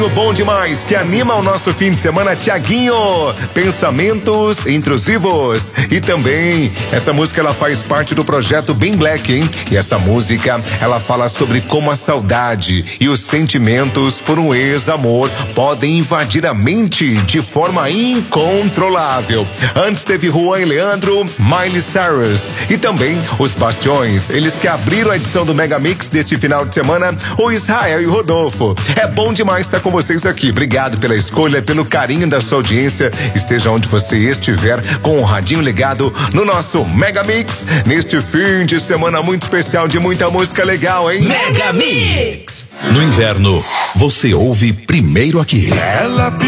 no Bom Demais, que anima o nosso fim de semana, Thiaguinho. Pensamentos intrusivos. E também, essa música ela faz parte do projeto Bem Black, hein? E essa música, ela fala sobre como a saudade e os sentimentos por um ex-amor podem invadir a mente de forma incontrolável. Antes teve Juan e Leandro, Miley Cyrus e também os Bastiões, eles que abriram a edição do Mega Mix deste final de semana, o Israel e o Rodolfo. É bom demais estar com vocês aqui. Obrigado pela escolha, pelo carinho da sua audiência. Esteja onde você estiver, com o radinho ligado no nosso Mega Mix, neste fim de semana muito especial de muita música legal, hein? Mega Mix! No inverno, você ouve primeiro aqui. Ela